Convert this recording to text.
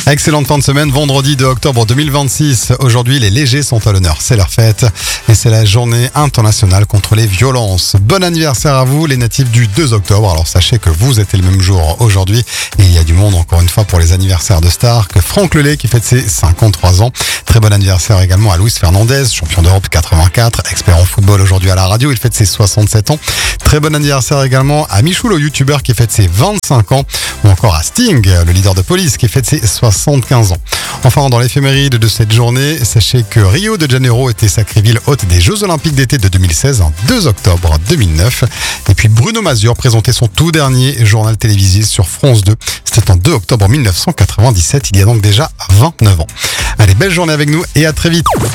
Excellente fin de semaine, vendredi 2 octobre 2026. Aujourd'hui, les légers sont à l'honneur. C'est leur fête et c'est la journée internationale contre les violences. Bon anniversaire à vous, les natifs du 2 octobre. Alors sachez que vous êtes le même jour aujourd'hui et il y a du monde encore une fois pour les anniversaires de stars que Franck Lelay qui fête ses 53 ans. Très bon anniversaire également à Luis Fernandez, champion d'Europe 84, expert en football aujourd'hui à la radio. Il fête ses 67 ans. Très bon anniversaire également à Michou, le youtubeur qui fête ses 25 ans. Ou encore à Sting, le leader de Police qui fête ses 75 ans. Enfin, dans l'éphéméride de cette journée, sachez que Rio de Janeiro était sacrée ville hôte des Jeux Olympiques d'été de 2016, en 2 octobre 2009. Et puis Bruno Mazur présentait son tout dernier journal télévisé sur France 2. C'était en 2 octobre 1997, il y a donc déjà 29 ans. Allez, belle journée avec nous et à très vite.